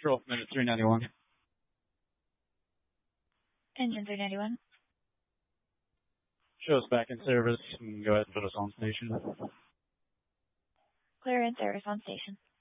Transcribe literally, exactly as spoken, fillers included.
Control from minute three ninety-one. Engine three ninety-one. Show us back in service. You can go ahead and put us on station. Clear in service on station.